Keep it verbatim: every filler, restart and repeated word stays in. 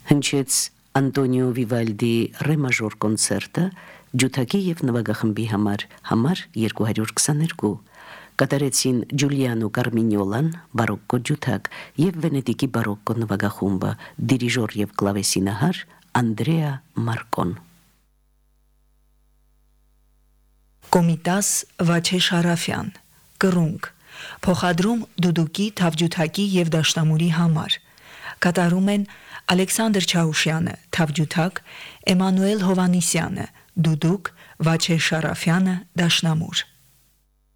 հնչեց Անտոնիո Վիվալդի ռե մաժոր կոնցերտը ջութակի եւ նվագախմբի համար համար երկու հարյուր քսաներկու կատարեցին Ջուլիանո Կարմինյոլան բարոկկո ջութակ եւ Վենետիկի բարոկկո նվագախումբը դիրիժոր եւ կլավեսինահար Անդրեա Մարկոն Կոմիտաս Վաչե Շարաֆյան կռունկ փոխադրում դուդուկի թավջութակի եւ դաշնամուրի համար կատարում են Ալեքսանդր Չաուշյանը թավջութակ Էմանուել Հովանիսյանը դուդուկ Վաչե Շարաֆյանը դաշնամուր